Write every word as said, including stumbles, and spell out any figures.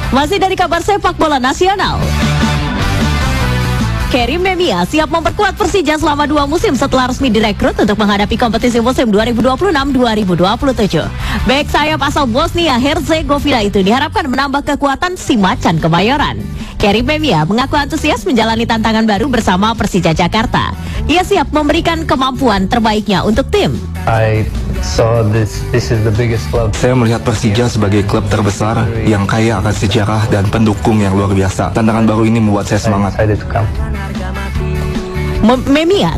Masih dari kabar sepak bola nasional. Karim Memia siap memperkuat Persija selama dua musim setelah resmi direkrut untuk menghadapi kompetisi musim dua ribu dua puluh enam dua ribu dua puluh tujuh. Bek sayap asal Bosnia Herzegovina itu diharapkan menambah kekuatan si macan Kemayoran. Karim Memia mengaku antusias menjalani tantangan baru bersama Persija Jakarta. Ia siap memberikan kemampuan terbaiknya untuk tim. I saw this, this is the biggest club. Saya melihat Persija sebagai klub terbesar yang kaya akan sejarah dan pendukung yang luar biasa. Tantangan baru ini membuat saya semangat. Memia